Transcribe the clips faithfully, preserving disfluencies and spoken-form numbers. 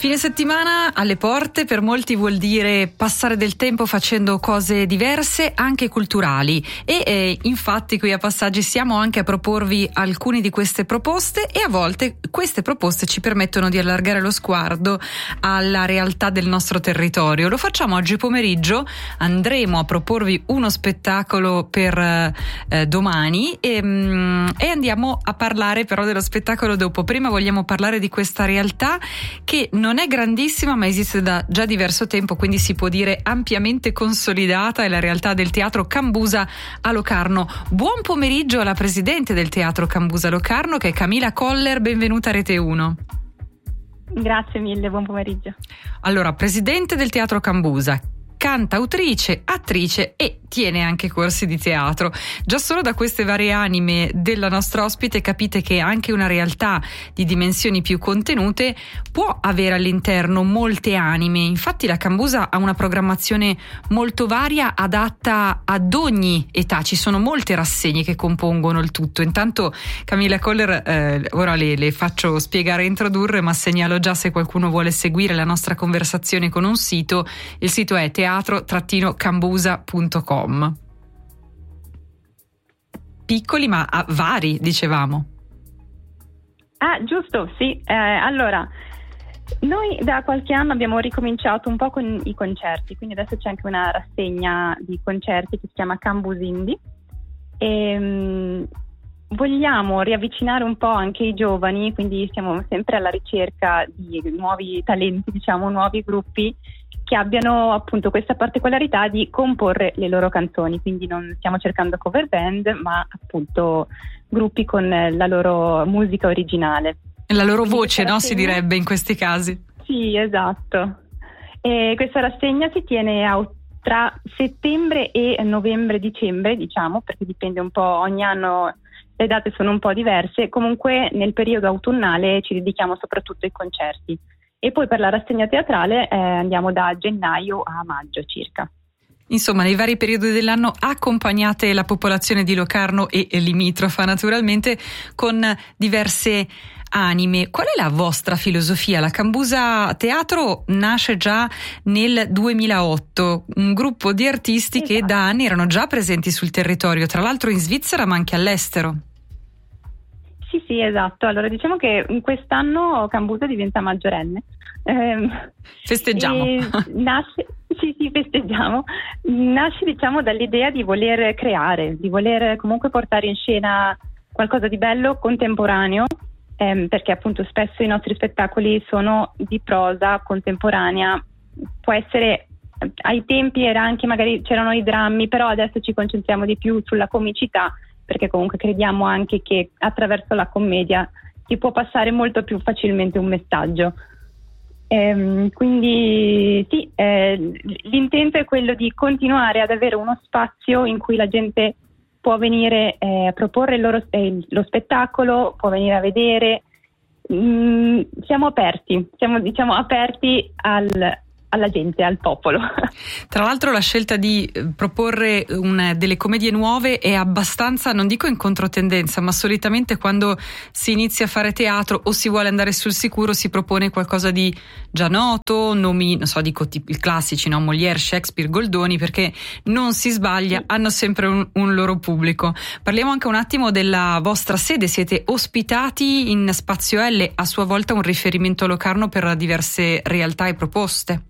Fine settimana alle porte, per molti vuol dire passare del tempo facendo cose diverse, anche culturali, e eh, infatti qui a Passaggi siamo anche a proporvi alcune di queste proposte, e a volte queste proposte ci permettono di allargare lo sguardo alla realtà del nostro territorio. Lo facciamo oggi pomeriggio, andremo a proporvi uno spettacolo per eh, domani e, mm, e andiamo a parlare però dello spettacolo dopo. Prima vogliamo parlare di questa realtà che non Non è grandissima, ma esiste da già diverso tempo, quindi si può dire ampiamente consolidata. È la realtà del Teatro Cambusa a Locarno. Buon pomeriggio alla presidente del Teatro Cambusa Locarno, che è Camila Coller. Benvenuta a Rete uno. Grazie mille, buon pomeriggio. Allora, presidente del Teatro Cambusa, cantautrice, attrice e tiene anche corsi di teatro. Già solo da queste varie anime della nostra ospite capite che anche una realtà di dimensioni più contenute può avere all'interno molte anime. Infatti la Cambusa ha una programmazione molto varia, adatta ad ogni età. Ci sono molte rassegne che compongono il tutto. Intanto Camila Coller, eh, ora le, le faccio spiegare e introdurre, ma segnalo già, se qualcuno vuole seguire la nostra conversazione con un sito, il sito è teatro cambusa punto com. Piccoli ma ah, vari, dicevamo. Ah, giusto, sì. Eh, allora, noi da qualche anno abbiamo ricominciato un po' con i concerti, quindi adesso c'è anche una rassegna di concerti che si chiama Cambusindi, e um, vogliamo riavvicinare un po' anche i giovani, quindi siamo sempre alla ricerca di nuovi talenti, diciamo, nuovi gruppi che abbiano appunto questa particolarità di comporre le loro canzoni, quindi non stiamo cercando cover band, ma appunto gruppi con la loro musica originale. La loro Quindi voce, no? rassegna... Si direbbe in questi casi. Sì, esatto. E questa rassegna si tiene a, tra settembre e novembre-dicembre, diciamo, perché dipende un po', ogni anno le date sono un po' diverse. Comunque nel periodo autunnale ci dedichiamo soprattutto ai concerti. E poi per la rassegna teatrale eh, andiamo da gennaio a maggio circa. Insomma, nei vari periodi dell'anno accompagnate la popolazione di Locarno e limitrofa, naturalmente, con diverse anime. Qual è la vostra filosofia? La Cambusa Teatro nasce già nel duemilaotto, un gruppo di artisti esatto. che da anni erano già presenti sul territorio, tra l'altro in Svizzera ma anche all'estero. Sì, sì, esatto. Allora, diciamo che quest'anno Cambusa diventa maggiorenne. Eh, Festeggiamo. Nasce, sì, sì, festeggiamo. Nasce, diciamo, dall'idea di voler creare, di voler comunque portare in scena qualcosa di bello, contemporaneo, ehm, perché appunto spesso i nostri spettacoli sono di prosa contemporanea. Può essere, ai tempi era anche, magari c'erano i drammi, però adesso ci concentriamo di più sulla comicità, perché comunque crediamo anche che attraverso la commedia si può passare molto più facilmente un messaggio. Ehm, quindi sì, eh, l'intento è quello di continuare ad avere uno spazio in cui la gente può venire eh, a proporre il loro, eh, lo spettacolo, può venire a vedere. Mm, siamo aperti, siamo diciamo aperti al alla gente, al popolo. Tra l'altro la scelta di proporre un, delle commedie nuove è abbastanza, non dico in controtendenza, ma solitamente quando si inizia a fare teatro o si vuole andare sul sicuro si propone qualcosa di già noto, nomi, non so, dico i classici, no? Molière, Shakespeare, Goldoni, perché non si sbaglia, sì. Hanno sempre un, un loro pubblico. Parliamo anche un attimo della vostra sede, siete ospitati in Spazio L, a sua volta un riferimento a Locarno per diverse realtà e proposte.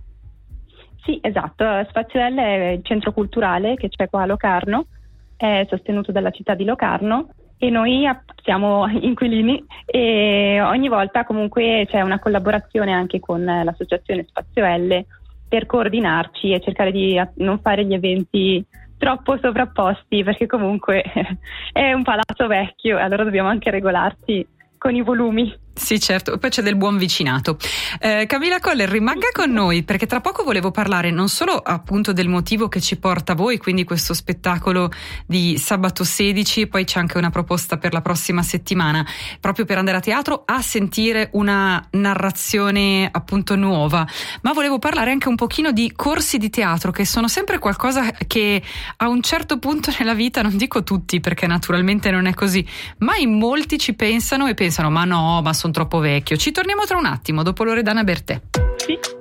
Sì, esatto. Spazio L è il centro culturale che c'è qua a Locarno, è sostenuto dalla città di Locarno e noi siamo inquilini e ogni volta comunque c'è una collaborazione anche con l'associazione Spazio L per coordinarci e cercare di non fare gli eventi troppo sovrapposti, perché comunque è un palazzo vecchio, allora dobbiamo anche regolarci con i volumi. Sì, certo, poi c'è del buon vicinato. Eh, Camila Coller, rimanga con noi, perché tra poco volevo parlare non solo appunto del motivo che ci porta a voi, quindi questo spettacolo di sabato sedici, poi c'è anche una proposta per la prossima settimana, proprio per andare a teatro a sentire una narrazione appunto nuova, ma volevo parlare anche un pochino di corsi di teatro, che sono sempre qualcosa che a un certo punto nella vita, non dico tutti perché naturalmente non è così, ma in molti ci pensano e pensano ma no, ma sono troppo vecchio. Ci torniamo tra un attimo, dopo Loredana Bertè. Sì.